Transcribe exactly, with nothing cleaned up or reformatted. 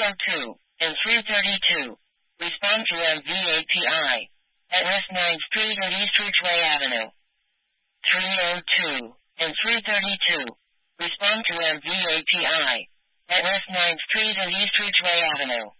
oh two and three thirty-two. Respond to M V A P I. At West ninth Street and East Ridgeway Avenue. three oh two and three thirty-two. Respond to M V A P I. At West ninth Street and East Ridgeway Avenue.